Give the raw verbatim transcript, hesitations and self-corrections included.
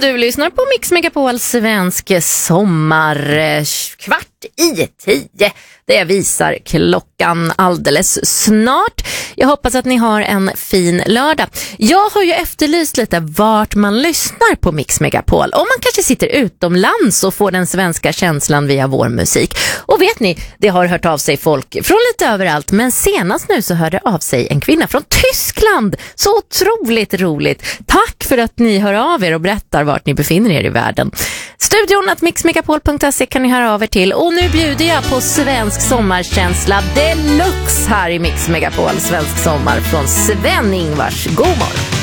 Du lyssnar på Mix Megapol svensk sommar, kvart i tio. Det visar klockan alldeles snart. Jag hoppas att ni har en fin lördag. Jag har ju efterlyst lite vart man lyssnar på Mix Megapol. Om man kanske sitter utomlands och får den svenska känslan via vår musik. Och vet ni, det har hört av sig folk från lite överallt. Men senast nu så hörde av sig en kvinna från Tyskland. Så otroligt roligt. Tack för att ni hör av er och berättar vart ni befinner er i världen. Studion at mixmegapol punkt se kan ni höra av er till. Och nu bjuder jag på svensk sommarkänsla deluxe här i Mix Megapol. Svensk sommar från Sven-Ingvars. God morgon!